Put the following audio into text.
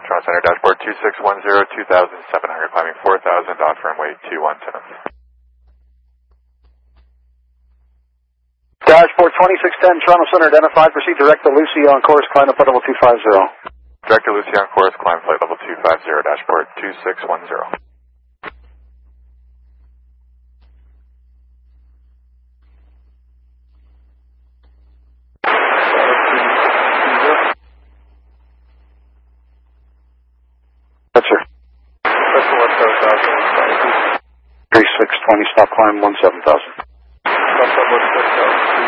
Toronto Center, dashboard 2610, 2,700, climbing 4,000, off runway 2110. Dashboard 2610, Toronto Center, identified. Proceed direct to Lucy on course, climb up at level 250. Director Lucy on course, climb flight level 250, dashboard 2610. Yes, sir. 3620, stop climb 17,000.